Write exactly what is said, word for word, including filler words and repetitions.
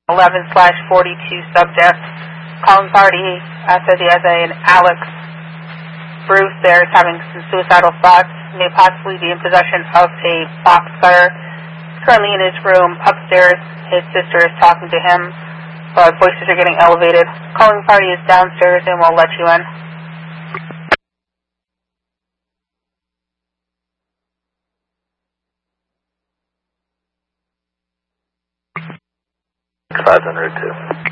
eleven slash forty-two subject. Calling party uh, says he has a, an Alex Bruce there is having some suicidal thoughts, may possibly be in possession of a box cutter. He's currently in his room upstairs. His sister is talking to him, but voices are getting elevated. Calling party is downstairs and we'll let you in. five hundred two.